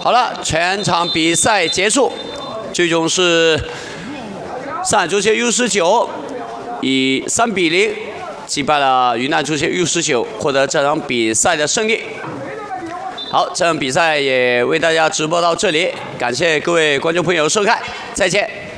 好了，全场比赛结束，最终是上海足协 U19以3比0击败了云南足协 U19，获得这场比赛的胜利。好，这场比赛也为大家直播到这里，感谢各位观众朋友收看，再见。